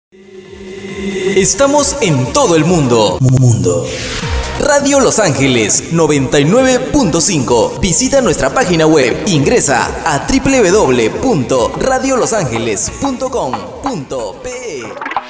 Estamos en todo el mundo. Radio Los Ángeles 99.5. Visita nuestra página web. Ingresa a www.radiolosangeles.com.pe.